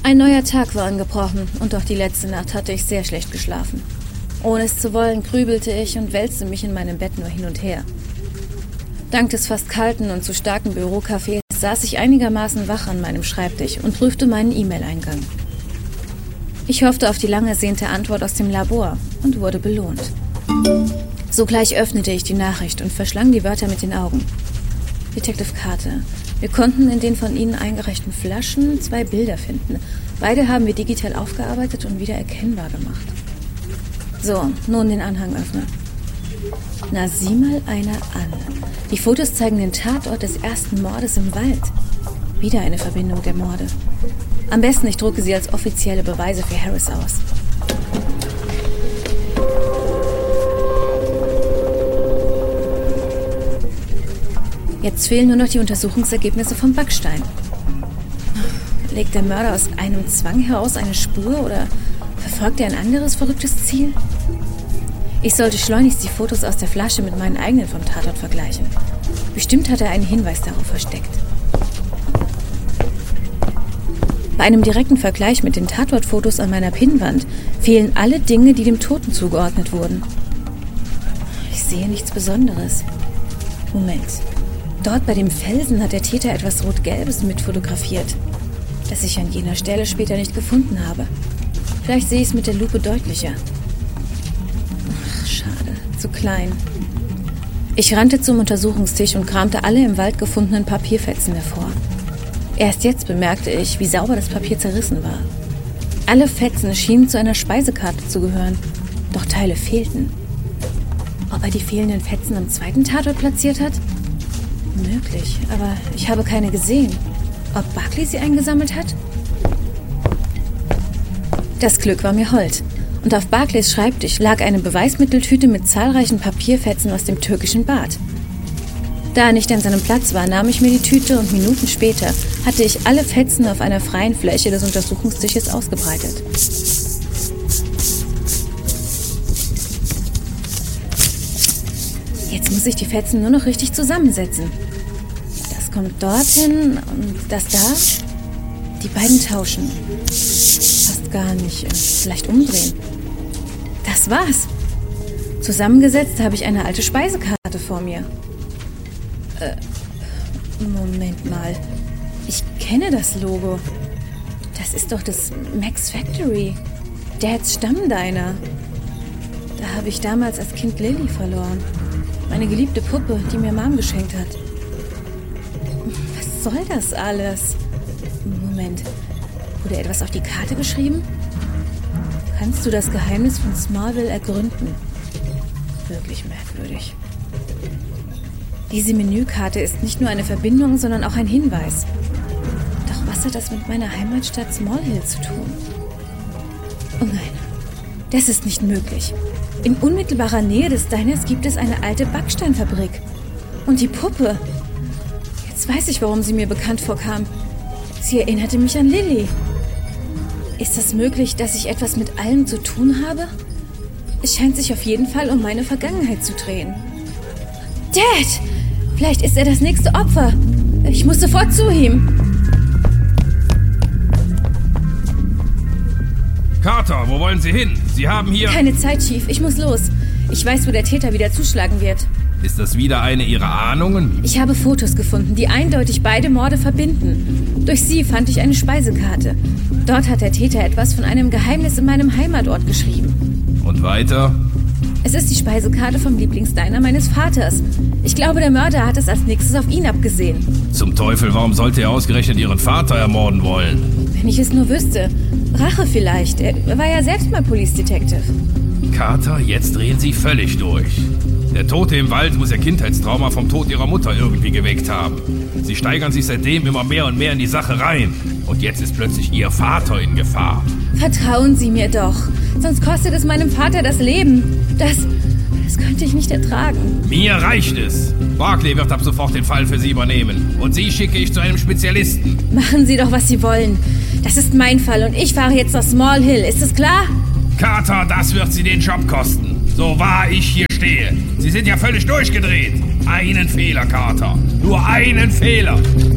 Ein neuer Tag war angebrochen und auch die letzte Nacht hatte ich sehr schlecht geschlafen. Ohne es zu wollen, grübelte ich und wälzte mich in meinem Bett nur hin und her. Dank des fast kalten und zu starken Bürokaffees saß ich einigermaßen wach an meinem Schreibtisch und prüfte meinen E-Mail-Eingang. Ich hoffte auf die lang ersehnte Antwort aus dem Labor und wurde belohnt. Sogleich öffnete ich die Nachricht und verschlang die Wörter mit den Augen. Detective Carter, wir konnten in den von Ihnen eingereichten Flaschen 2 Bilder finden. Beide haben wir digital aufgearbeitet und wieder erkennbar gemacht. So, nun den Anhang öffnen. Na, sieh mal einer an. Die Fotos zeigen den Tatort des ersten Mordes im Wald. Wieder eine Verbindung der Morde. Am besten, ich drucke sie als offizielle Beweise für Harris aus. Jetzt fehlen nur noch die Untersuchungsergebnisse vom Backstein. Legt der Mörder aus einem Zwang heraus eine Spur oder verfolgt er ein anderes verrücktes Ziel? Ich sollte schleunigst die Fotos aus der Flasche mit meinen eigenen vom Tatort vergleichen. Bestimmt hat er einen Hinweis darauf versteckt. Bei einem direkten Vergleich mit den Tatortfotos an meiner Pinnwand fehlen alle Dinge, die dem Toten zugeordnet wurden. Ich sehe nichts Besonderes. Moment. Dort bei dem Felsen hat der Täter etwas Rot-Gelbes mitfotografiert, das ich an jener Stelle später nicht gefunden habe. Vielleicht sehe ich es mit der Lupe deutlicher. Ach, schade. Zu klein. Ich rannte zum Untersuchungstisch und kramte alle im Wald gefundenen Papierfetzen hervor. Erst jetzt bemerkte ich, wie sauber das Papier zerrissen war. Alle Fetzen schienen zu einer Speisekarte zu gehören, doch Teile fehlten. Ob er die fehlenden Fetzen am zweiten Tatort platziert hat? Möglich, aber ich habe keine gesehen. Ob Buckley sie eingesammelt hat? Das Glück war mir hold. Und auf Barclays Schreibtisch lag eine Beweismitteltüte mit zahlreichen Papierfetzen aus dem türkischen Bad. Da er nicht an seinem Platz war, nahm ich mir die Tüte und Minuten später hatte ich alle Fetzen auf einer freien Fläche des Untersuchungstisches ausgebreitet. Jetzt muss ich die Fetzen nur noch richtig zusammensetzen. Das kommt dorthin und das da. Die beiden tauschen. Fast gar nicht. Vielleicht umdrehen. Das war's. Zusammengesetzt habe ich eine alte Speisekarte vor mir. Moment mal. Ich kenne das Logo. Das ist doch das Max Factory. Dads Stammdiner. Da habe ich damals als Kind Lily verloren. Meine geliebte Puppe, die mir Mom geschenkt hat. Was soll das alles? Moment. Wurde etwas auf die Karte geschrieben? Kannst du das Geheimnis von Smallville ergründen? Wirklich merkwürdig. Diese Menükarte ist nicht nur eine Verbindung, sondern auch ein Hinweis. Doch was hat das mit meiner Heimatstadt Smallhill zu tun? Oh nein, das ist nicht möglich. In unmittelbarer Nähe des Diners gibt es eine alte Backsteinfabrik. Und die Puppe. Jetzt weiß ich, warum sie mir bekannt vorkam. Sie erinnerte mich an Lily. Ist es möglich, dass ich etwas mit allem zu tun habe? Es scheint sich auf jeden Fall um meine Vergangenheit zu drehen. Dad! Vielleicht ist er das nächste Opfer. Ich muss sofort zu ihm. Carter, wo wollen Sie hin? Sie haben hier... Keine Zeit, Chief. Ich muss los. Ich weiß, wo der Täter wieder zuschlagen wird. Ist das wieder eine Ihrer Ahnungen? Ich habe Fotos gefunden, die eindeutig beide Morde verbinden. Durch sie fand ich eine Speisekarte. Dort hat der Täter etwas von einem Geheimnis in meinem Heimatort geschrieben. Und weiter? Es ist die Speisekarte vom Lieblingsdiner meines Vaters. Ich glaube, der Mörder hat es als nächstes auf ihn abgesehen. Zum Teufel, warum sollte er ausgerechnet Ihren Vater ermorden wollen? Wenn ich es nur wüsste. Rache vielleicht. Er war ja selbst mal Police Detective. Carter, jetzt drehen Sie völlig durch. Der Tote im Wald muss Ihr Kindheitstrauma vom Tod Ihrer Mutter irgendwie geweckt haben. Sie steigern sich seitdem immer mehr und mehr in die Sache rein. Und jetzt ist plötzlich Ihr Vater in Gefahr. Vertrauen Sie mir doch. Sonst kostet es meinem Vater das Leben. Das könnte ich nicht ertragen. Mir reicht es. Barclay wird ab sofort den Fall für Sie übernehmen. Und Sie schicke ich zu einem Spezialisten. Machen Sie doch, was Sie wollen. Das ist mein Fall und ich fahre jetzt nach Smallhill. Ist das klar? Carter, das wird Sie den Job kosten. So wahr ich hier stehe. Sie sind ja völlig durchgedreht. Einen Fehler, Carter. Nur einen Fehler.